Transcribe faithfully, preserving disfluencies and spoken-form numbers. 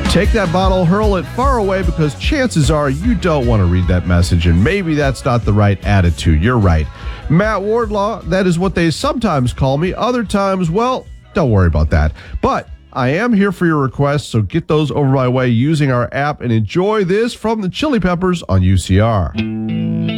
Take that bottle, hurl it far away, because chances are you don't want to read that message, and maybe that's not the right attitude. You're right. Matt Wardlaw, that is what they sometimes call me. Other times, well, don't worry about that. But I am here for your requests, so get those over my way using our app and enjoy this from the Chili Peppers on U C R.